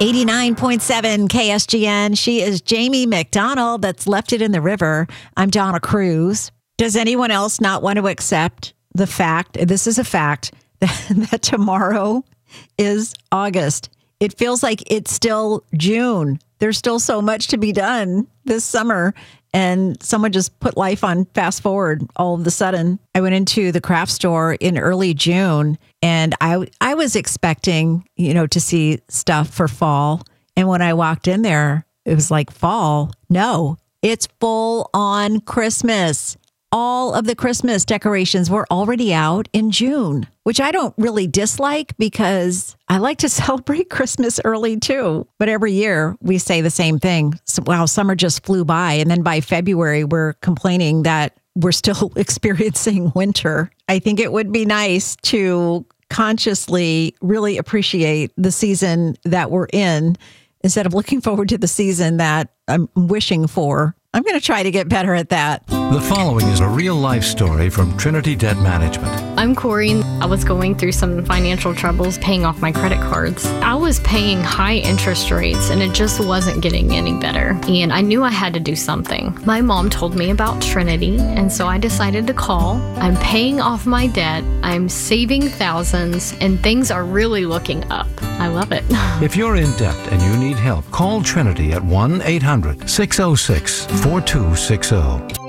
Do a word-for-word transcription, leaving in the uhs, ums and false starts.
eighty-nine point seven K S G N. She is Jamie McDonald. That's Left It in the River. I'm Donna Cruz. Does anyone else not want to accept the fact, this is a fact, that, that tomorrow is August? It feels like it's still June. There's still so much to be done this summer. And someone just put life on fast forward all of a sudden. I went into the craft store in early June and I I was expecting, you know, to see stuff for fall. And when I walked in there, it was like fall. No, it's full on Christmas. All of the Christmas decorations were already out in June, which I don't really dislike because I like to celebrate Christmas early too. But every year we say the same thing. So, wow, summer just flew by. And then by February, we're complaining that we're still experiencing winter. I think it would be nice to consciously really appreciate the season that we're in instead of looking forward to the season that I'm wishing for. I'm going to try to get better at that. The following is a real-life story from Trinity Debt Management. I'm Corey. I was going through some financial troubles paying off my credit cards. I was paying high interest rates and it just wasn't getting any better. And I knew I had to do something. My mom told me about Trinity, and so I decided to call. I'm paying off my debt. I'm saving thousands, and things are really looking up. I love it. If you're in debt and you need help, call Trinity at one eight hundred six oh six four two six oh.